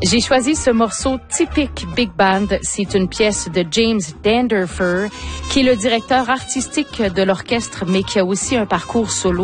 J'ai choisi ce morceau typique Big Band. C'est une pièce de James Danderfer, qui est le directeur artistique de l'orchestre, mais qui a aussi un parcours solo.